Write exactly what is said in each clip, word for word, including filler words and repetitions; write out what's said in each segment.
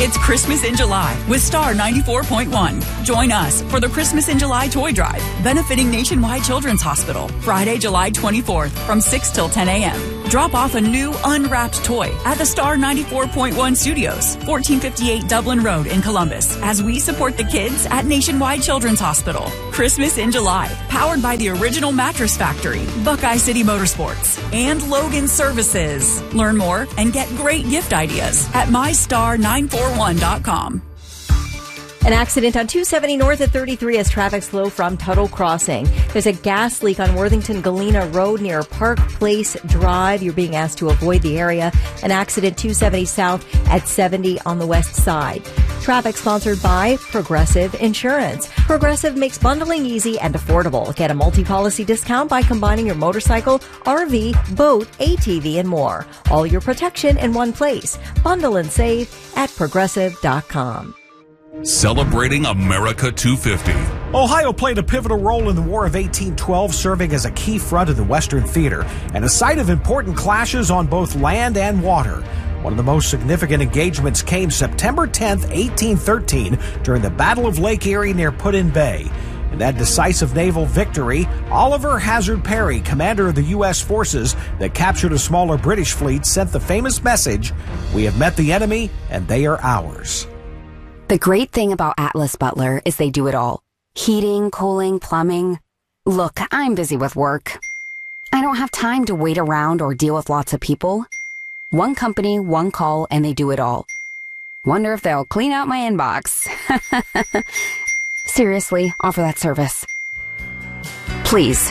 It's Christmas in July with Star ninety-four point one. Join us for the Christmas in July toy drive, benefiting Nationwide Children's Hospital, Friday, July twenty-fourth from six till ten a.m. Drop off a new unwrapped toy at the Star ninety-four point one Studios, fourteen fifty-eight Dublin Road in Columbus, as we support the kids at Nationwide Children's Hospital. Christmas in July, powered by the Original Mattress Factory, Buckeye City Motorsports, and Logan Services. Learn more and get great gift ideas at my star nine four one dot com. An accident on two seventy north at thirty-three as traffic slow from Tuttle Crossing. There's a gas leak on Worthington Galena Road near Park Place Drive. You're being asked to avoid the area. An accident two seventy south at seventy on the west side. Traffic sponsored by Progressive Insurance. Progressive makes bundling easy and affordable. Get a multi-policy discount by combining your motorcycle, R V, boat, A T V, and more. All your protection in one place. Bundle and save at progressive dot com. Celebrating America two fifty. Ohio played a pivotal role in the War of eighteen twelve, serving as a key front of the Western Theater and a site of important clashes on both land and water. One of the most significant engagements came September tenth, eighteen thirteen, during the Battle of Lake Erie near Put-in-Bay. In that decisive naval victory, Oliver Hazard Perry, commander of the U S forces that captured a smaller British fleet, sent the famous message, "We have met the enemy, and they are ours." The great thing about Atlas Butler is they do it all. Heating, cooling, plumbing. Look, I'm busy with work. I don't have time to wait around or deal with lots of people. One company, one call, and they do it all. Wonder if they'll clean out my inbox. Seriously, offer that service. Please.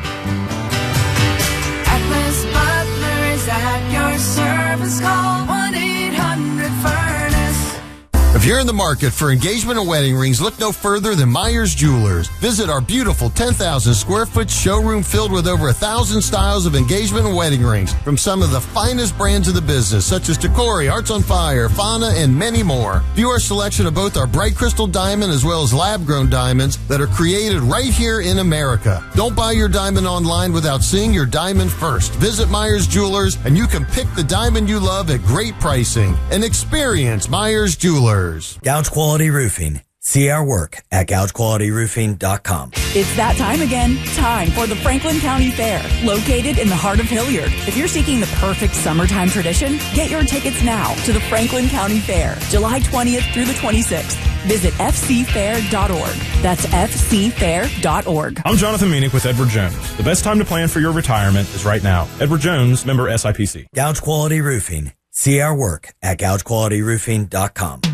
Atlas Butler is at your service. Call one eight hundred furnace. If you're in the market for engagement and wedding rings, look no further than Myers Jewelers. Visit our beautiful ten thousand square foot showroom filled with over a thousand styles of engagement and wedding rings from some of the finest brands of the business, such as Tacori, Hearts on Fire, Fauna, and many more. View our selection of both our bright crystal diamond as well as lab-grown diamonds that are created right here in America. Don't buy your diamond online without seeing your diamond first. Visit Myers Jewelers and you can pick the diamond you love at great pricing. And experience Myers Jewelers. Gouge Quality Roofing. See our work at gouge quality roofing dot com. It's that time again. Time for the Franklin County Fair, located in the heart of Hilliard. If you're seeking the perfect summertime tradition, get your tickets now to the Franklin County Fair, July twentieth through the twenty-sixth. Visit f c fair dot org. That's f c fair dot org. I'm Jonathan Meanick with Edward Jones. The best time to plan for your retirement is right now. Edward Jones, member S I P C. Gouge Quality Roofing. See our work at gouge quality roofing dot com.